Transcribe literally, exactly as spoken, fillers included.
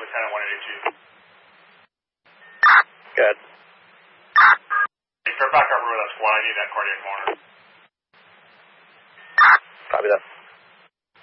ten at one eighty-two. Good. Fairback Harbor, that's one. I need that cardiac monitor. Copy that.